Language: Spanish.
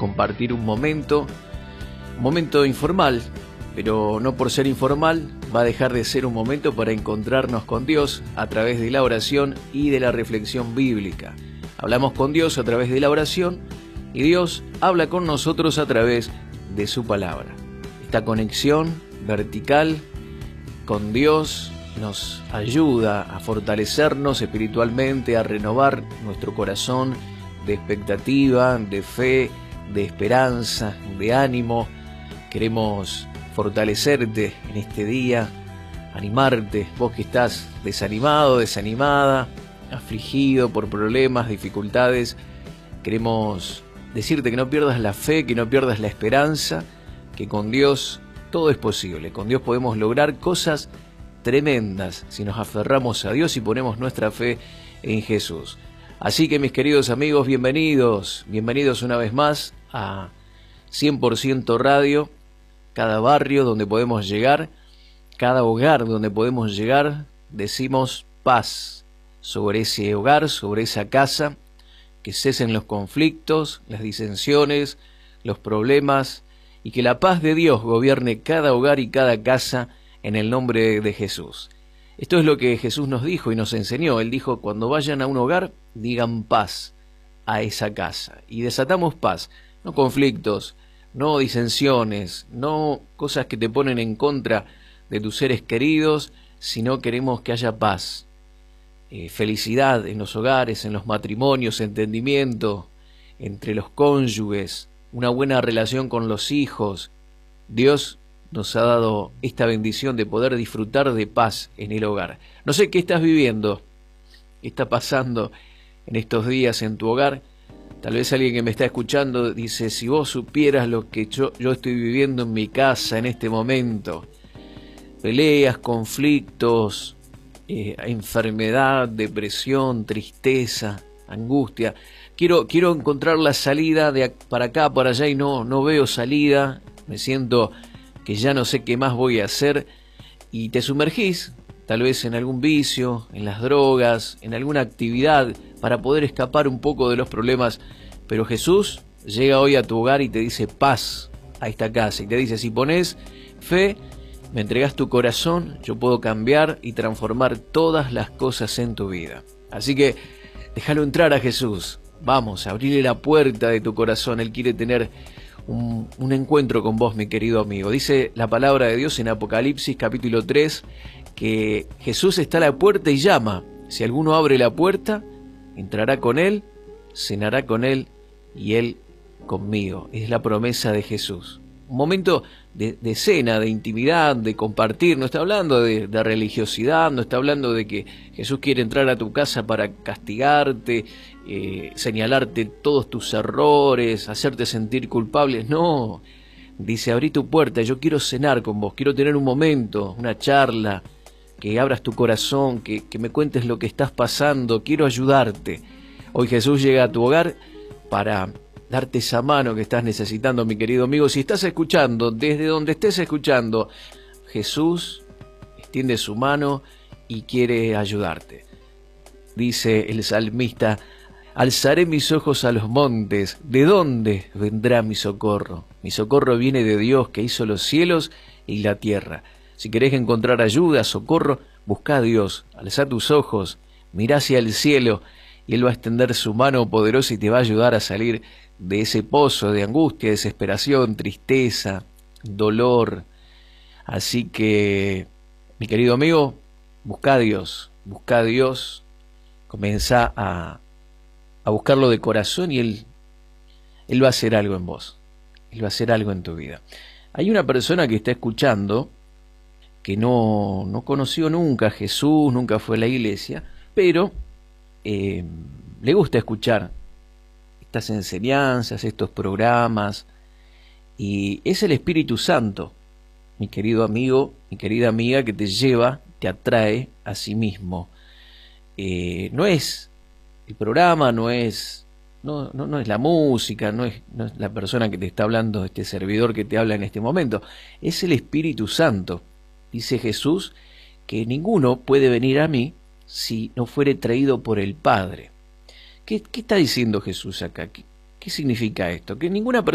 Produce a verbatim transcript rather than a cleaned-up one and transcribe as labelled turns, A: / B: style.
A: compartir un momento, un momento informal, pero no por ser informal va a dejar de ser un momento para encontrarnos con Dios a través de la oración y de la reflexión bíblica. Hablamos con Dios a través de la oración y Dios habla con nosotros a través de su palabra. Esta conexión vertical con Dios nos ayuda a fortalecernos espiritualmente, a renovar nuestro corazón de expectativa, de fe, de esperanza, de ánimo. Queremos fortalecerte en este día, animarte, vos que estás desanimado, desanimada, afligido por problemas, dificultades. Queremos decirte que no pierdas la fe, que no pierdas la esperanza, que con Dios todo es posible. Con Dios podemos lograr cosas tremendas si nos aferramos a Dios y ponemos nuestra fe en Jesús. Así que mis queridos amigos, bienvenidos, bienvenidos una vez más a cien por ciento Radio, cada barrio donde podemos llegar, cada hogar donde podemos llegar, decimos paz sobre ese hogar, sobre esa casa, que cesen los conflictos, las disensiones, los problemas, y que la paz de Dios gobierne cada hogar y cada casa en el nombre de Jesús. Esto es lo que Jesús nos dijo y nos enseñó. Él dijo, cuando vayan a un hogar, digan paz a esa casa. Y desatamos paz, no conflictos, no disensiones, no cosas que te ponen en contra de tus seres queridos, sino queremos que haya paz, eh, felicidad en los hogares, en los matrimonios, entendimiento entre los cónyuges, una buena relación con los hijos. Dios nos ha dado esta bendición de poder disfrutar de paz en el hogar. No sé qué estás viviendo, qué está pasando en estos días en tu hogar. Tal vez alguien que me está escuchando dice, si vos supieras lo que yo, yo estoy viviendo en mi casa en este momento. Peleas, conflictos, eh, enfermedad, depresión, tristeza, angustia. Quiero, quiero encontrar la salida de para acá, para allá y no, no veo salida. Me siento que ya no sé qué más voy a hacer, y te sumergís tal vez en algún vicio, en las drogas, en alguna actividad para poder escapar un poco de los problemas. Pero Jesús llega hoy a tu hogar y te dice paz a esta casa, y te dice, si pones fe, me entregas tu corazón, yo puedo cambiar y transformar todas las cosas en tu vida. Así que déjalo entrar a Jesús, vamos, abrile la puerta de tu corazón. Él quiere tener Un, un encuentro con vos, mi querido amigo. Dice la palabra de Dios en Apocalipsis capítulo tres que Jesús está a la puerta y llama. Si alguno abre la puerta, entrará con él, cenará con él y él conmigo. Es la promesa de Jesús. Un momento de, de cena, de intimidad, de compartir. No está hablando de, de religiosidad, no está hablando de que Jesús quiere entrar a tu casa para castigarte, eh, señalarte todos tus errores, hacerte sentir culpable. No, dice, abrí tu puerta, yo quiero cenar con vos, quiero tener un momento, una charla, que abras tu corazón, que, que me cuentes lo que estás pasando, quiero ayudarte. Hoy Jesús llega a tu hogar para darte esa mano que estás necesitando, mi querido amigo. Si estás escuchando, desde donde estés escuchando, Jesús extiende su mano y quiere ayudarte. Dice el salmista, alzaré mis ojos a los montes, ¿de dónde vendrá mi socorro? Mi socorro viene de Dios, que hizo los cielos y la tierra. Si querés encontrar ayuda, socorro, busca a Dios, alza tus ojos, mirá hacia el cielo, y Él va a extender su mano poderosa y te va a ayudar a salir de ese pozo de angustia, desesperación, tristeza, dolor. Así que, mi querido amigo, busca a Dios, busca a Dios, comenzá a, a buscarlo de corazón y Él, Él va a hacer algo en vos, Él va a hacer algo en tu vida. Hay una persona que está escuchando que no, no conoció nunca a Jesús, nunca fue a la iglesia, pero eh, le gusta escuchar estas enseñanzas, estos programas, y es el Espíritu Santo, mi querido amigo, mi querida amiga, que te lleva, te atrae a sí mismo. Eh, no es el programa, no es, no, no, no es la música, no es, no es la persona que te está hablando, este servidor que te habla en este momento, es el Espíritu Santo. Dice Jesús que ninguno puede venir a mí si no fuere traído por el Padre. ¿Qué, qué está diciendo Jesús acá? ¿Qué, qué significa esto? Que ninguna persona